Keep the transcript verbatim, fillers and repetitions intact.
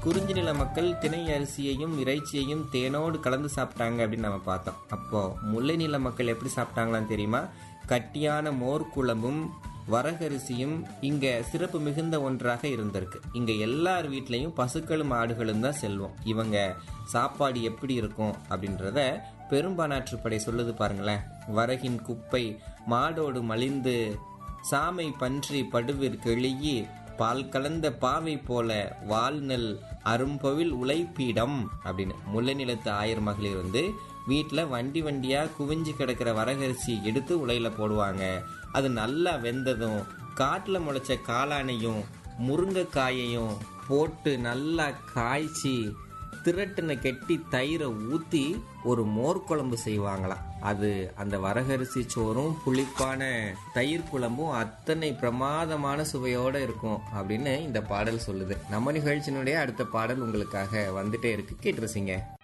குறிஞ்சி நில மக்கள் திணை அரிசியையும் இறைச்சியையும் தேனோடு கலந்து சாப்பிட்டாங்க அப்படின்னு நம்ம பார்த்தோம். அப்போ முல்லை நில மக்கள் எப்படி சாப்பிட்டாங்களான்னு தெரியுமா? கட்டியான மோர் குழம்பும் வரகரிசியும் இங்க சிறப்பு மிகுந்த ஒன்றாக இருந்திருக்கு. இங்க எல்லார் வீட்லயும் பசுக்களும் ஆடுகளும் தான் செல்வோம். இவங்க சாப்பாடு எப்படி இருக்கும் அப்படின்றத பெரும்பானாற்றுப்படை சொல்லுது பாருங்களேன். வரகின் குப்பை மாடோடு மலிந்து சாமை பன்றி படுவிற் கெளியி பால் கலந்த பாவை போல வாழ்நெல் அரும்பொவில் உழைப்பீடம் அப்படின்னு முல்லை நிலத்து ஆயர் மகளிர் வந்து வீட்டில் வண்டி வண்டியா குவிஞ்சு கிடக்கிற வரகரிசி எடுத்து உலையில போடுவாங்க. அது நல்லா வெந்ததும் காட்டுல முளைச்ச காளானையும் முருங்கைக்காயையும் போட்டு நல்லா காய்ச்சி திரட்டுன கெட்டி தயிரை ஊத்தி ஒரு மோர் குழம்பு செய்வாங்களாம். அது அந்த வரகரிசி சோறும் புளிப்பான தயிர் குழம்பும் அத்தனை பிரமாதமான சுவையோட இருக்கும் அப்படின்னு இந்த பாடல் சொல்லுது. நம்ம நிகழ்ச்சியினுடைய அடுத்த பாடல் உங்களுக்காக வந்துட்டே இருக்கு, கேட்டுருசிங்க.